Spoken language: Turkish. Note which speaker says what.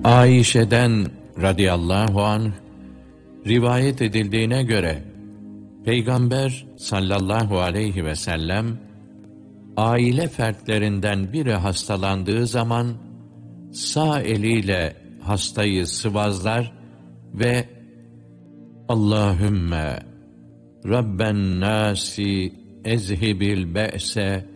Speaker 1: Ayşe'den radıyallahu anh rivayet edildiğine göre Peygamber sallallahu aleyhi ve sellem aile fertlerinden biri hastalandığı zaman sağ eliyle hastayı sıvazlar ve Allahümme Rabben nâsi ezhibil be'se